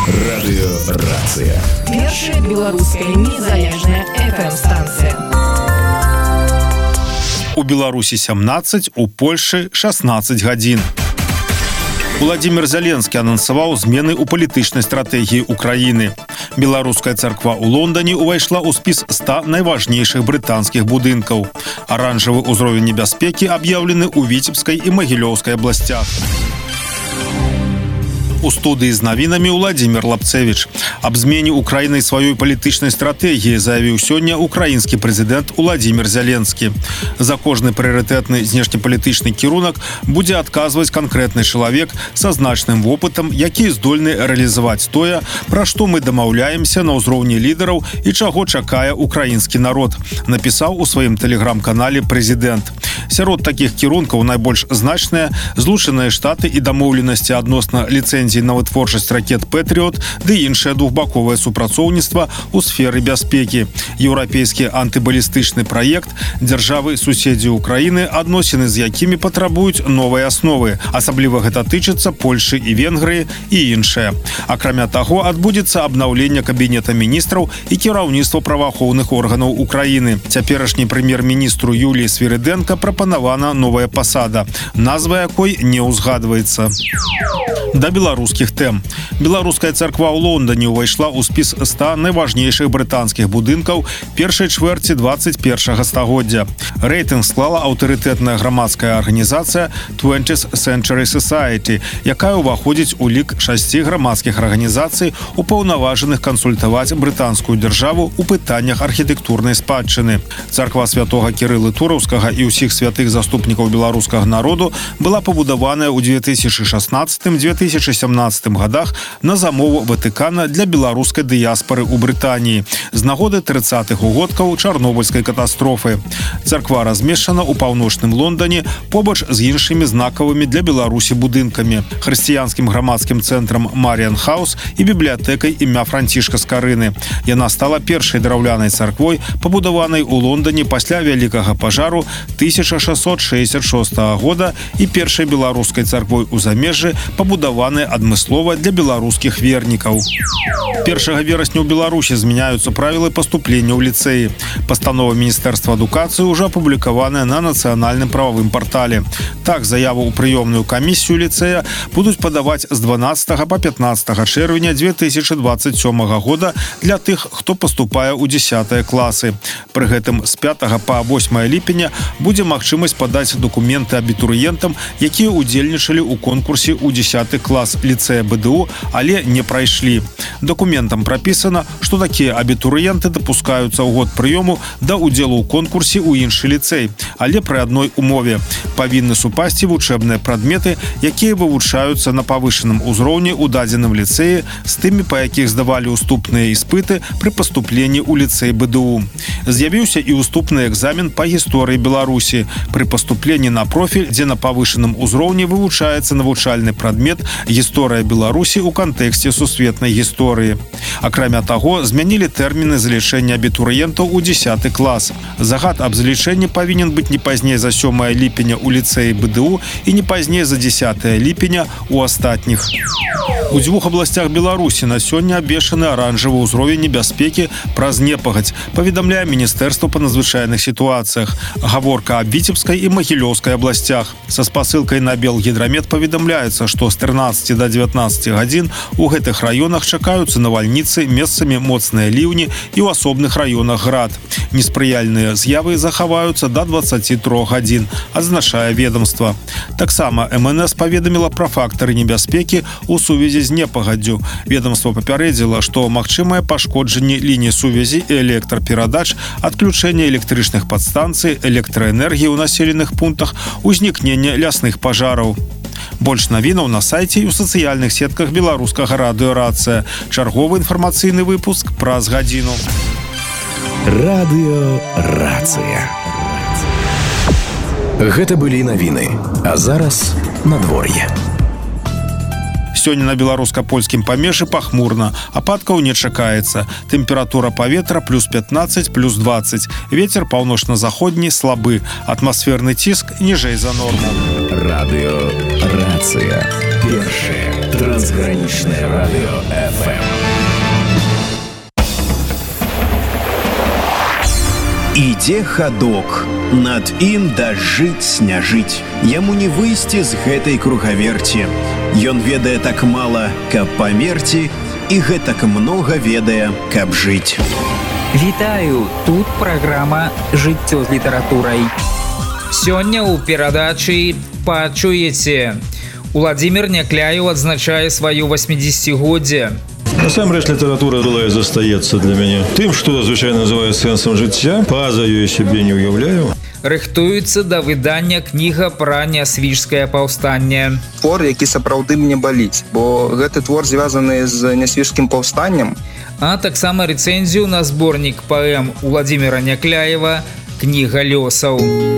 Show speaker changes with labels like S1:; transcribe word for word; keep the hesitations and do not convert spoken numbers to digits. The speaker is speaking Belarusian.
S1: Радыёрацыя.
S2: Першая беларуская незалежная эф эм-станцыя.
S3: У Беларусі сямнаццаць, у Польшы шаснаццаць гадзін. Владимир Зеленскі анансаваў змены ў палітычнай стратэгіі Украіны. Беларуская царква ў Лондоне увайшла ў спіс ста найважнейшых брытанскіх будынкаў. Аранжавы ўзровень небяспекі аб'яўлены ў Віцебскай і Магілёўскай абласцях. У студыі з навінамі Владимир Лапцевич. Аб змене Украінай сваёй палітычнай стратэгіі заявіў сёння украінскі прэзідэнт Владимир Зеленскі. За кожны прыярытэтны знешнепалітычны кірунак будзе адказваць канкрэтны чалавек са значным вопытам, які здольны рэалізаваць тое, пра што мы дамаўляемся на ўзроўні лідараў і чаго чакае украінскі народ, напісаў у сваім тэлеграм-канале прэзідэнт. Сярод такіх кірункаў найбольш значныя Злучаныя Штаты і дамоўленасці адносна ліцэнзіі на вытворчасць ракет «Пэтріот» ды іншае двухбаковае супрацоўніцтва ў сферы бяспекі, еўрапейскі антыбалістычны праект, дзяржавы-суседзі Украіны, адносіны з якімі патрабуюць новай асновы. Асабліва гэта тычыцца Польшы і Венгрыі і іншае. Акрамя таго, адбудзецца абнаўленне кабінета міністраў і кіраўніцтва праваахоўных органаў Украіны. Цяперашні прэм'ер-міністру Юліі Свірыдэнка прапанавана новая пасада, назва якой не ўзгадваецца. Да беларускіх тэм. Беларуская царква ў Лондоне ўвайшла ў спіс ста найважнейшых брытанскіх будынкаў першай чвэрці дваццаць першага стагоддзя. Рэйтынг склала аўтарытэтная грамадская арганізацыя twentieth Century Society, якая ўваходзіць у лік шасці грамадскіх арганізацый, упаўнаважаных кансультаваць брытанскую дзяржаву ў пытаннях архітэктурнай спадчыны. Царква святога Кірылы Тураўскага і ўсіх святых заступнікаў беларускага народу была пабудаваная ў две тысячы шаснаццатым - две тысячи сямнаццатым годах на замову Ватыкана для беларускай дыяспары ў Брытаніі з нагоды трыццатых угодкаў Чарнобыльскай катастрофы. Царква размешчана ў паўночным Лондоне побач з іншымі знакавымі для Беларусі будынкамі, хрысціянскім грамадскім цэнтрам Маріан Хаус і бібліятэкай імя Францішка Скарыны. Яна стала першай драўлянай царквой, пабудаванай у Лондоне пасля вялікага пажару тысяча шэсцьсот шэсцьдзесят шостага года і першай беларускай царквой у замежжы, пабудаваныя адмыслова для беларускіх вернікаў. першага верасня ў Беларусі змяняюцца правілы паступлення ў ліцэі. Пастанова Міністэрства адукацыі ўжо апублікаваная на нацыянальным прававым партале. Так, заяву ў прыёмную камісію ліцэя будуць падаваць з дванаццатага па пятнаццатага чэрвеня две тысячи дваццаць сёмага года для тых, хто паступае ў дзесятыя класы. Пры гэтым з пятага па восьмае ліпеня будзе магчымасць падаць дакументы абітурыентам, якія ўдзельнічалі ў конкурсе ў дзесяты клас ліцэя бэ дэ у, але не прайшлі. Дакументам прапісана, што такія абітурыенты дапускаюцца ў год прыёму да ўдзелу ў конкурсе ў іншы ліцэй, але пры адной умове. Павінны супасці вучэбныя прадметы, якія вывучаюцца на павышаным узроўні ў дадзеным ліцэі з тымі, па якіх здавалі ўступныя іспыты пры паступленні ў ліцэй бэ дэ у. З'явіўся і ўступны экзамен па гісторыі Беларусі пры паступленні на профіль, дзе на павышаным узроўні вывучаецца навучальны прадмет «Гісторыя Беларусі ў кантэксце сусветнай гісторыі». Акрамя таго, змянілі тэрміны залічэння абітурыентаў у дзесяты клас. Загад аб залічэнні павінен быць не пазней за сёмае ліпеня ў ліцэі бэ дэ у і не пазней за дзесятае ліпеня ў астатніх. У дзвюх абласцях Беларусі на сёння абвешчаны аранжавы ўзровень небяспекі праз непагадзь, паведамляе Міністэрства па надзвычайных сітуацыях. Гаворка аб Віцебскай і Магілёўскай абласцях. Са спасылкай на Белгідрамет паведамляецца, што з трынаццаці да дзевятнаццаці гадзін у гэтых раёнах чакаюцца навальніцы, месцамі моцныя ліўні і ў асобных раёнах град. Неспрыяльныя з'явы захаваюцца да дваццаці трох гадзін, адзначае ведомства. Таксама эм эн эс паведаміла пра фактары небяспекі ў сувязі з непагаддзю. Ведомство папярэдзіла, што магчымае пашкоджанне ліній сувязі і электраперадач, адключэнне электрычных падстанцый, электраэнергіі ў населеных пунктах, узнікнення лясных пажараў. Больш навінаў на сайце і ў сацыяльных сетках беларускага радыёрацыя. Чарговы інфармацыйны выпуск праз гадзіну.
S1: Радыёрацыя. Гэта былі навіны, а зараз надвор'е.
S3: Сёння на беларуска-польскім памежжы пахмурна, ападкаў не чакаецца. Тэмпература паветра плюс пятнаццаць, плюс дваццаць. Вецер паўночна-заходні слабы. Атмасферны ціск ніжэй за норму.
S1: Радыё Рацыя. Першае трансгранічнае радыё эф эм.
S4: Ідзе хадок, над ім дажыць не жыць. Яму не выйсці з гэтай кругаверці. Ён ведае так мала, каб памерці, і гэтак многа ведае, каб жыць.
S5: Вітаю, тут праграма «Жыццё з літаратурай». Сёння ў перадачы пачуеце. Уладзімір Някляеў адзначае сваё восьмідзесяцігоддзе.
S6: Насамрэч, літаратура была і застаецца для мяне тым, што звычайна называюць сэнсам жыцця. Па-за ёй сябе не ўяўляю.
S5: Рыхтуецца да выдання кніга пра нясвіжскае паўстанне.
S7: Твор, які сапраўды мне баліць, бо гэты твор звязаны з нясвіжскім паўстаннем.
S5: А таксама рэцэнзію на зборнік паэм Уладзіміра Някляева «Кніга лёсаў».